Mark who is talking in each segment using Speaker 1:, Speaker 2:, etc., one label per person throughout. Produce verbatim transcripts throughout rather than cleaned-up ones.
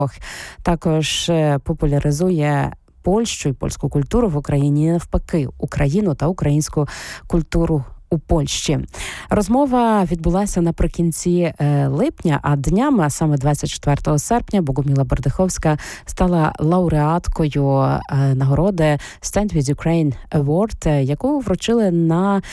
Speaker 1: Також популяризує Польщу і польську культуру в Україні, навпаки, Україну та українську культуру у Польщі. Розмова відбулася наприкінці липня, а днями, а саме двадцять четвертого серпня, Богоміла Бердиховська стала лауреаткою нагороди Stand with Ukraine Award, яку вручили на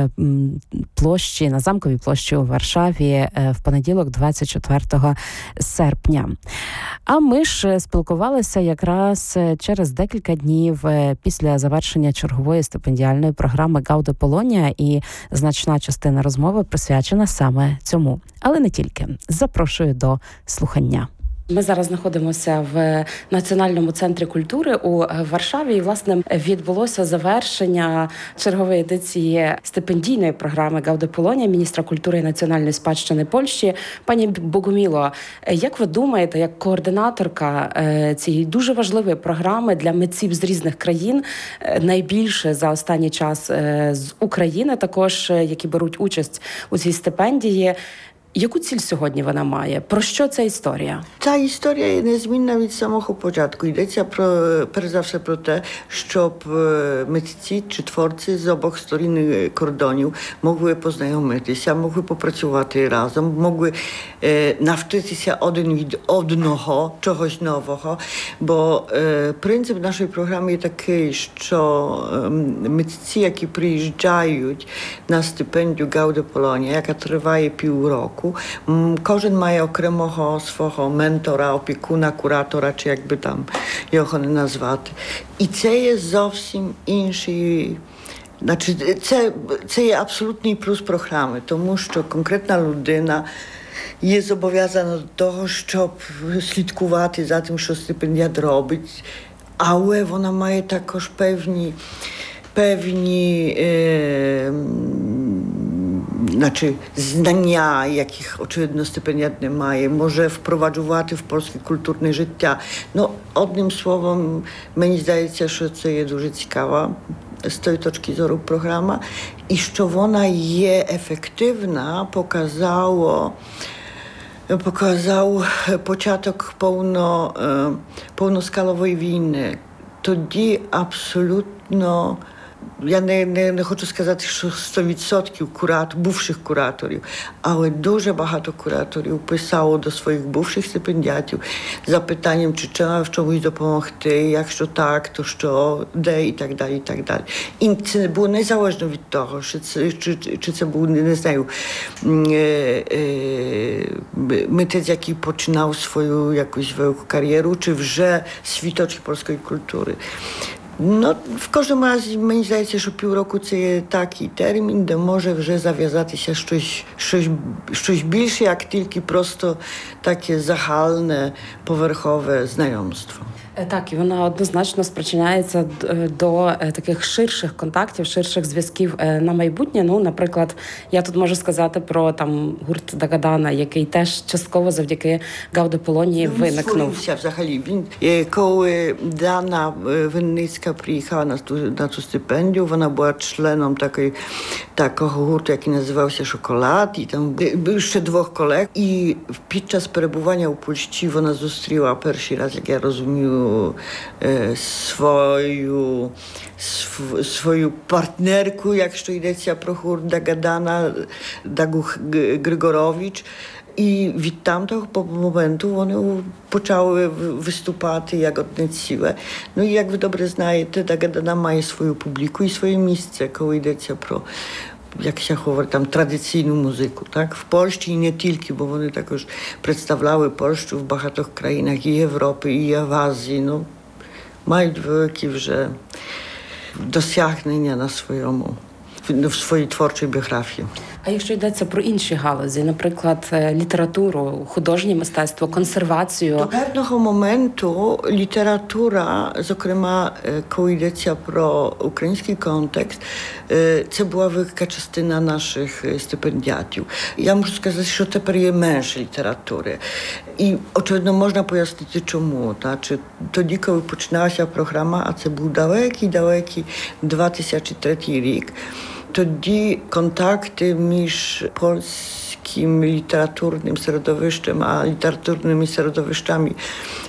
Speaker 1: площі, на Замковій площі у Варшаві в понеділок, двадцять четвертого серпня. А ми ж спілкувалися якраз через декілька днів після завершення чергової стипендіальної програми Гауде Полонія, і значна частина розмови присвячена саме цьому. Але не тільки. Запрошую до слухання. Ми зараз знаходимося в Національному центрі культури у Варшаві. І, власне, відбулося завершення чергової едиції стипендійної програми Гауде Полонія міністра культури і національної спадщини Польщі. Пані Богоміло, як ви думаєте, як координаторка цієї дуже важливої програми для митців з різних країн, найбільше за останній час з України також, які беруть участь у цій стипендії, яку ціль сьогодні вона має? Про що ця історія?
Speaker 2: Ця історія є незмінна від самого початку. Йдеться про, перш за все про те, щоб митці чи творці з обох сторін кордонів могли познайомитися, могли попрацювати разом, могли е, навчитися один від одного чогось нового. Бо е, принцип нашої програми є такий, що е, митці, які приїжджають на стипендію Gaude Polonia, яка триває півроку, кожен має окремого свого ментора, опікуна, куратора, чи якби там його не назвати. І це є зовсім інший. Значить, це, це є абсолютний плюс програми, тому що конкретна людина є зобов'язана до того, щоб слідкувати за тим, що стипендіат робить, але вона має також певні, певні е, Znaczy знання, яких, очевидно, стипендіат не має, може впроваджувати в польське культурне життя. Ну, одним словом, мені здається, що це є дуже цікава з тої точки зору програма. І що вона є ефективна, показало, показав початок повно, повноскалової війни. Тоді абсолютно Я не, не, не хочу сказати, що сто відсотків курат, бувших кураторів, але дуже багато кураторів писало до своїх бувших стипендіатів з запитанням, чи треба в чомусь допомогти, якщо так, то що, де і так далі, і так далі. І це було незалежно від того, чи це, чи, чи це був, не знаю, митець, який починав свою якусь велику кар'єру, чи вже світоч польської культури. No, w każdym razie, мені здається, що півроку це є такий термін, де може вже зав'язатися щось, щось, щось більше, як тільки просто таке загальне, поверхове знайомство.
Speaker 1: Так, і вона однозначно спричиняється до таких ширших контактів, ширших зв'язків на майбутнє. Ну, наприклад, я тут можу сказати про там гурт Дагадана, який теж частково завдяки Гауде Полонії
Speaker 2: ну,
Speaker 1: виникнув.
Speaker 2: Він створився взагалі. Він, коли Дана Винницька приїхала на ту, на ту стипендію, вона була членом такої, такого гурту, який називався «Шоколад», і там було ще двох колег. І під час перебування у Польщі вона зустріла перший раз, як я розумію, свою, sw, свою партнерку, якщо йдеться про гурт Дагадана, Дагу Григорович. І від тамтого моменту вони почали виступати як одне ціле. Ну і як ви добре знаєте, Дагадана має свою публіку і своє місце, коли йдеться про, як się говорить, там традиційну музику, так? В Польщі і не тільки, бо вони також представляли Польщу в багатьох країнах і Європи, і в Азії. Ну, мають великі вже досягнення на своєму, в своїй творчій біографії.
Speaker 1: А якщо йдеться про інші галузі, наприклад, літературу, художнє мистецтво, консервацію?
Speaker 2: До певного моменту література, зокрема, коли йдеться про український контекст, це була велика частина наших стипендіатів. Я можу сказати, що тепер є менше літератури. І, очевидно, можна пояснити чому. Та? Чи тоді, коли починалася програма, а це був далекий-далекий дві тисячі третій рік, тоді контакти між польськими polskim literaturnym środowiszczem, a literaturnymi środowiskami